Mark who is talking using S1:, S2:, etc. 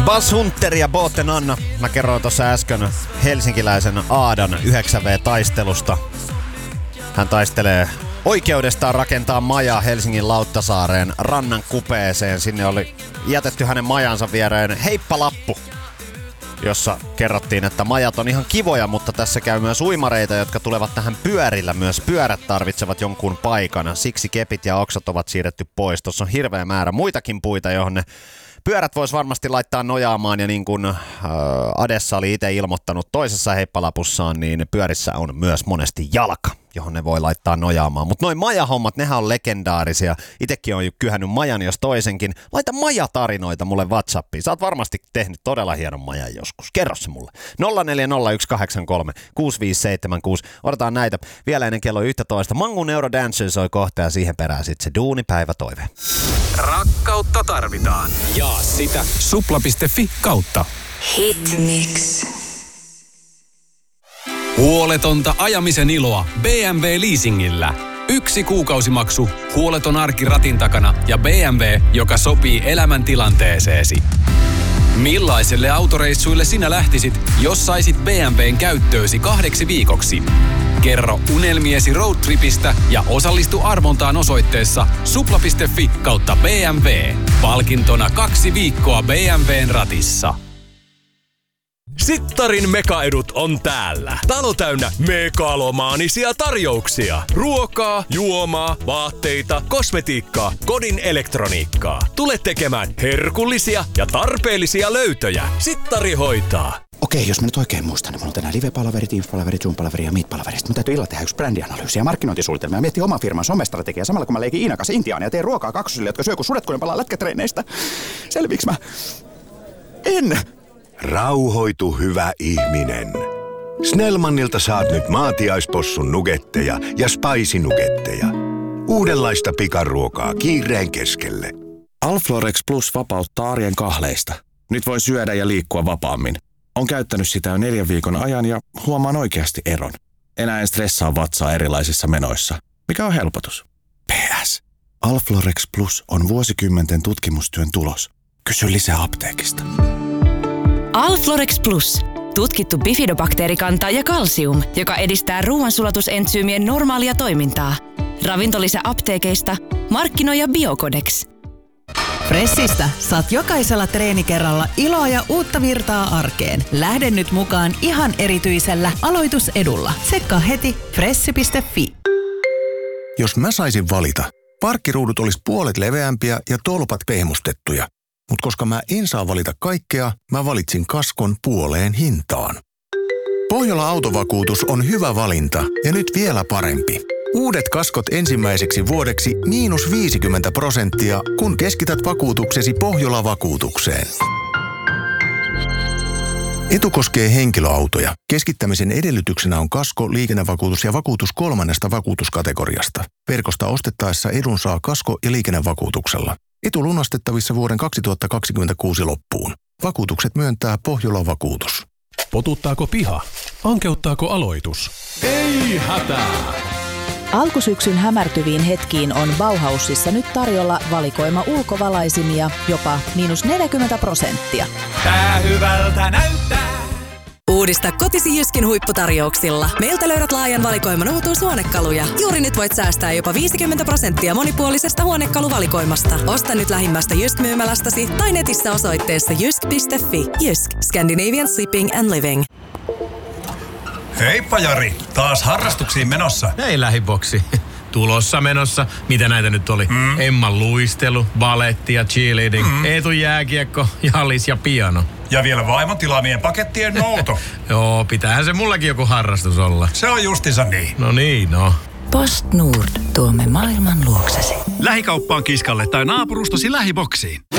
S1: Buzz Hunter ja Boten Anna. Mä kerroin tuossa äsken helsinkiläisen Aadan 9V-taistelusta. Hän taistelee oikeudestaan rakentaa maja Helsingin Lauttasaareen rannan kupeeseen. Sinne oli jätetty hänen majansa viereen heippalappu, jossa kerrottiin, että majat on ihan kivoja, mutta tässä käy myös uimareita, jotka tulevat tähän pyörillä. Myös pyörät tarvitsevat jonkun paikan. Siksi kepit ja oksat ovat siirretty pois. Tuossa on hirveä määrä muitakin puita, johon ne pyörät vois varmasti laittaa nojaamaan, ja niin kuin Adessa oli itse ilmoittanut toisessa heippalapussaan, niin pyörissä on myös monesti jalka, johon ne voi laittaa nojaamaan. Mutta noin majahommat, nehän on legendaarisia. Itekin on jo kyhännyt majan jos toisenkin. Laita majatarinoita mulle WhatsAppiin. Sä oot varmasti tehnyt todella hienon majan joskus. Kerro se mulle. 0401836576. Odotetaan näitä vielä ennen kello 11. Mangun Eurodance soi kohta ja siihen perään sitten se duunipäivätoive.
S2: Rakkautta tarvitaan. Jaa sitä supla.fi/.
S3: Hitmix.
S2: Huoletonta ajamisen iloa BMW Leasingillä. 1 kuukausimaksu, huoleton arki ratin takana ja BMW, joka sopii elämäntilanteeseesi. Millaiselle autoreissuille sinä lähtisit, jos saisit BMWn käyttöösi 2 viikoksi? Kerro unelmiesi roadtripistä ja osallistu arvontaan osoitteessa supla.fi/BMW. Palkintona 2 viikkoa BMWn ratissa.
S4: Sittarin mekaedut on täällä. Talo täynnä megalomaanisia tarjouksia. Ruokaa, juomaa, vaatteita, kosmetiikkaa, kodin elektroniikkaa. Tule tekemään herkullisia ja tarpeellisia löytöjä. Sittari hoitaa.
S5: Okei, jos mä nyt oikein muistan, niin mulla on tänään live-palaverit, Teams-palaverit, Zoom-palaverit ja Meet-palaverit. Mun täytyy illalla tehdä yksi brändianalyysi ja markkinointisuunnitelma ja miettiä oman firman somestrategiaa samalla kun mä leikin Iinan kanssa Intiaan ja teen ruokaa kaksosille, jotka syö kun sudet, kun ne palaa lätkätreineistä. Selviiks mä? En!
S6: Rauhoitu, hyvä ihminen. Snellmanilta saat nyt maatiaispossun nugetteja ja spicy-nugetteja. Uudenlaista pikaruokaa kiireen keskelle.
S7: Alflorex Plus vapauttaa arjen kahleista. Nyt voi syödä ja liikkua vapaammin. On käyttänyt sitä jo 4 viikon ajan ja huomaan oikeasti eron. Enää en stressaa vatsaa erilaisissa menoissa, mikä on helpotus. PS. Alflorex Plus on vuosikymmenten tutkimustyön tulos. Kysy lisää apteekista.
S3: Alflorex Plus. Tutkittu bifidobakteerikanta ja kalsium, joka edistää ruoansulatusensyymien normaalia toimintaa. Ravintolisä apteekeista. Markkinoija Biocodex.
S8: Fressistä saat jokaisella treenikerralla iloa ja uutta virtaa arkeen. Lähde nyt mukaan ihan erityisellä aloitusedulla. Tsekkaa heti fressi.fi.
S9: Jos mä saisin valita, parkkiruudut olisi puolet leveämpiä ja tolpat pehmustettuja. Mutta koska mä en saa valita kaikkea, mä valitsin kaskon puoleen hintaan. Pohjola Autovakuutus on hyvä valinta ja nyt vielä parempi. Uudet kaskot ensimmäiseksi vuodeksi -50%, kun keskität vakuutuksesi Pohjola-vakuutukseen. Etu koskee henkilöautoja. Keskittämisen edellytyksenä on kasko, liikennevakuutus ja vakuutus 3. vakuutuskategoriasta. Verkosta ostettaessa edun saa kasko- ja liikennevakuutuksella. Etu lunastettavissa vuoden 2026 loppuun. Vakuutukset myöntää Pohjola-vakuutus.
S4: Potuttaako piha? Ankeuttaako aloitus? Ei hätää!
S10: Alkusyksyn hämärtyviin hetkiin on Bauhausissa nyt tarjolla valikoima ulkovalaisimia jopa -40%.
S2: Tää hyvältä näyttää!
S3: Uudista kotisi Jyskin huipputarjouksilla. Meiltä löydät laajan valikoiman uutuushuonekaluja. Juuri nyt voit säästää jopa 50% monipuolisesta huonekaluvalikoimasta. Osta nyt lähimmästä Jysk-myymälästäsi tai netissä osoitteessa jysk.fi. Jysk. Scandinavian Sleeping and Living.
S11: Heippa Jari, taas harrastuksiin menossa.
S12: Hei lähiboksi. Tulossa menossa. Mitä näitä nyt oli? Emman luistelu, baletti ja cheerleading, Eetu jääkiekko, jallis ja piano.
S11: Ja vielä vaimon tilaamien pakettien nouto.
S12: Joo, pitäähän se mullakin joku harrastus olla.
S11: Se on justiinsa niin.
S12: No niin, no.
S3: Post Nord. Tuomme maailman luoksesi.
S13: Lähikauppaan Kiskalle tai naapurustosi lähiboksiin.